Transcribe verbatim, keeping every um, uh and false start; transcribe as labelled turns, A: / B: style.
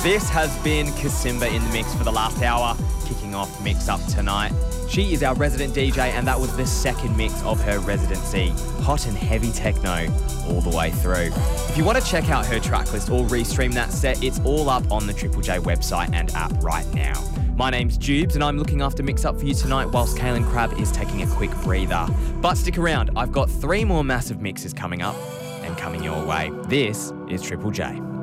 A: This has been Kasimba in the mix for the last hour, kicking off Mix Up tonight. She is our resident D J, and that was the second mix of her residency. Hot and heavy techno all the way through. If you want to check out her track list or restream that set, it's all up on the Triple J website and app right now. My name's Jubes, and I'm looking after Mix Up for you tonight whilst Kaylin Crabb is taking a quick breather. But stick around, I've got three more massive mixes coming up and coming your way. This is Triple J.